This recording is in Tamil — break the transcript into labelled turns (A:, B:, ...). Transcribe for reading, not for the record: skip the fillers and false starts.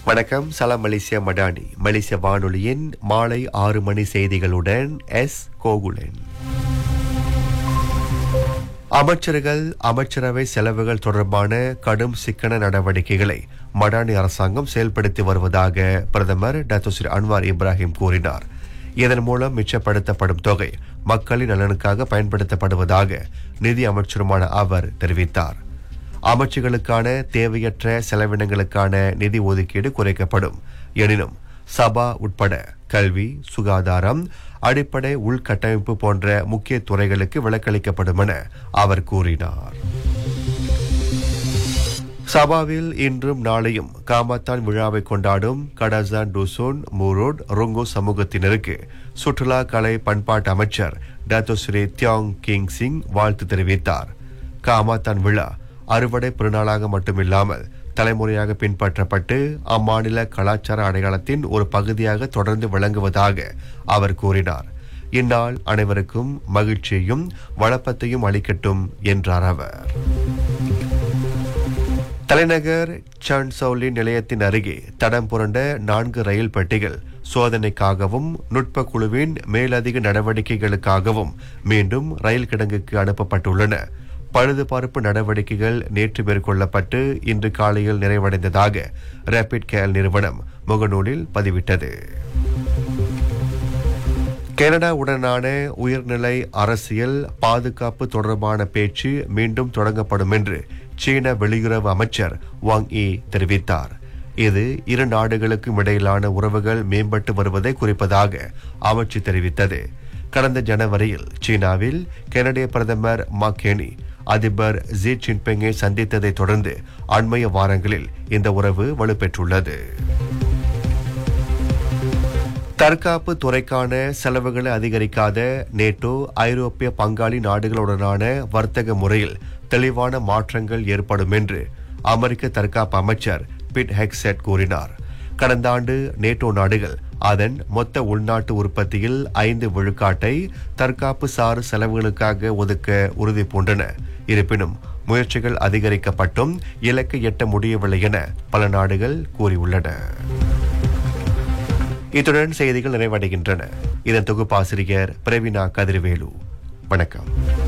A: வணக்கம். சலாம் மலேசியா மடானி மலேசிய வானொலியின் மாலை 6 மணி செய்திகளுடன் எஸ் கோகுலன். அமைச்சர்கள் அமைச்சரவை செலவுகள் தொடர்பான கடும் சிக்கன நடவடிக்கைகளை மடானி அரசாங்கம் செயல்படுத்தி வருவதாக பிரதமர் டத்தோஸ்ரீ அன்வார் இப்ராஹிம் கூறினார். இதன் மூலம் மிச்சப்படுத்தப்படும் தொகை மக்களின் நலனுக்காக பயன்படுத்தப்படுவதாக நிதி அமைச்சருமான அவர் தெரிவித்தார். அமைச்சுகளுக்கான தேவையற்ற செலவினங்களுக்கான நிதி ஒதுக்கீடு குறைக்கப்படும். எனினும் சபா உட்பட கல்வி, சுகாதாரம், அடிப்படை உள்கட்டமைப்பு போன்ற முக்கிய துறைகளுக்கு விலக்களிக்கப்படும் என அவர் கூறினார். சபாவில் இன்றும் நாளையும் காமாத்தான் விழாவை கொண்டாடும் கடசான் டுசோன் மூரோட் ருங்கோ சமூகத்தினருக்கு சுற்றுலா கலை பண்பாட்டு அமைச்சர் டத்தோஸ்ரீ தியாங் கிங் சிங் வாழ்த்து தெரிவித்தார். காமாத்தான் விழா அறுவடை பெருநாளாக மட்டுமில்லாமல் தலைமுறையாக பின்பற்றப்பட்டு அம்மாநில கலாச்சார அடையாளத்தின் ஒரு பகுதியாக தொடர்ந்து விளங்குவதாக அவர் கூறினார். இந்நாள் அனைவருக்கும் மகிழ்ச்சியையும் வளப்பத்தையும் அளிக்கட்டும் என்றார் அவர். தலைநகர் சான்சௌலி நிலையத்தின் அருகே தடம் புரண்ட 4 ரயில் பெட்டிகள் சோதனைக்காகவும் நுட்ப குழுவின் மேலதிக நடவடிக்கைகளுக்காகவும் மீண்டும் ரயில் கிடங்குக்கு அனுப்பப்பட்டுள்ளன. பழுதுபார்ப்பு நடவடிக்கைகள் நேற்று மேற்கொள்ளப்பட்டு இன்று காலையில் நிறைவடைந்ததாக ரேபிட் கேர் நிறுவனம் முகநூலில் பதிவிட்டது. கனடாவுடனான உயர்நிலை அரசியல் பாதுகாப்பு தொடர்பான பேச்சு மீண்டும் தொடங்கப்படும் என்று சீன வெளியுறவு அமைச்சர் வாங் யி தெரிவித்தார். இது இரு நாடுகளுக்கும் இடையிலான உறவுகள் மேம்பட்டு வருவதை குறிப்பதாக அமைச்சு தெரிவித்தது. கடந்த ஜனவரியில் சீனாவில் கனடிய பிரதமர் மக்கேனி அதிபர் ஜி ஜின்பிங்கை சந்தித்ததை தொடர்ந்து அண்மைய வாரங்களில் இந்த உறவு வலுப்பெற்றுள்ளது. தற்காப்பு துறைக்கான செலவுகளை அதிகரிக்காத நேட்டோ ஐரோப்பிய பங்காளி நாடுகளுடனான வர்த்தக முறையில் தெளிவான மாற்றங்கள் ஏற்படும் என்று அமெரிக்க தற்காப்பு அமைச்சர் பிட் ஹெக்செட் கூறினார். கடந்த ஆண்டு நேட்டோ நாடுகள் அதன் மொத்த உள்நாட்டு உற்பத்தியில் 5 விழுக்காட்டை தற்காப்பு சார் செலவுகளுக்காக ஒதுக்க உறுதி பூண்டன. இருப்பினும் முயற்சிகள் அதிகரிக்கப்பட்டும் இலக்கை எட்ட முடியவில்லை என பல நாடுகள் கூறியுள்ளன. இத்துடன் செய்திகள் நிறைவடைகின்றன. இதன் தொகுப்பாசிரியர் பிரவீனா கதிர்வேலு. வணக்கம்.